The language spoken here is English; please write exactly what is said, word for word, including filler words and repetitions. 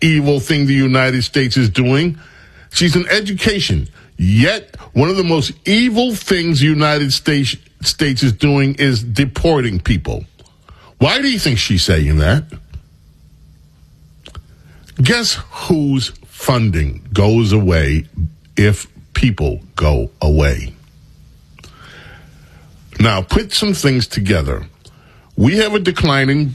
evil thing the United States is doing. She's in education. Yet, one of the most evil things the United States, States is doing is deporting people. Why do you think she's saying that? Guess whose funding goes away if people go away? Now, put some things together. We have a declining